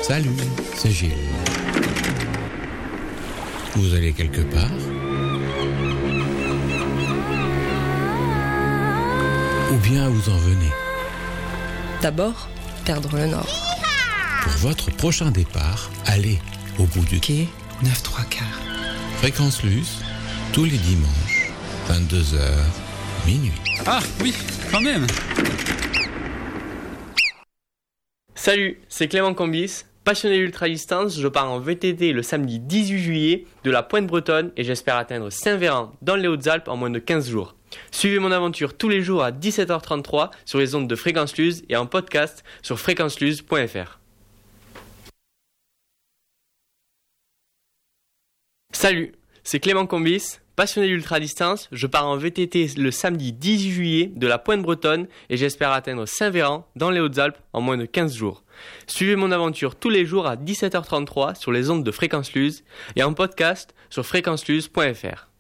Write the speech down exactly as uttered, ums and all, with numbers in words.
Salut, c'est Gilles. Vous allez quelque part ? Ou bien vous en venez ? D'abord, perdre le nord. Pour votre prochain départ, allez au bout du quai neuf trois quarts. Fréquence Luce, tous les dimanches, vingt-deux heures, minuit. Ah oui, quand même. Salut, c'est Clément Combis. Passionné d'ultra-distance, je pars en V T T le samedi dix-huit juillet de la Pointe Bretonne et j'espère atteindre Saint-Véran dans les Hautes-Alpes en moins de quinze jours. Suivez mon aventure tous les jours à dix-sept heures trente-trois sur les ondes de Fréquence Luz et en podcast sur fréquence luz point f r. Salut, c'est Clément Combis. Passionné d'ultra-distance, je pars en V T T le samedi dix-huit juillet de la Pointe Bretonne et j'espère atteindre Saint-Véran dans les Hautes-Alpes en moins de quinze jours. Suivez mon aventure tous les jours à dix-sept heures trente-trois sur les ondes de Fréquence Luz et en podcast sur fréquence luz point f r.